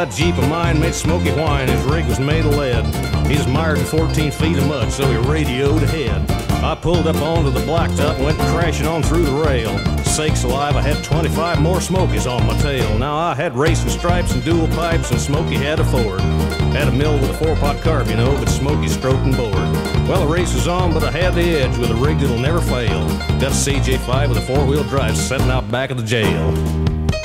That Jeep of mine made Smoky whine, his rig was made of lead. He's mired in 14 feet of mud, so he radioed ahead. I pulled up onto the blacktop and went crashing on through the rail. Sakes alive, I had 25 more Smokies on my tail. Now I had racing stripes and dual pipes, and Smoky had a Ford. Had a mill with a 4-pot carb, you know, but Smoky stroked and bored. Well, the race was on, but I had the edge with a rig that'll never fail. Got a CJ5 with a 4-wheel drive sitting out back of the jail.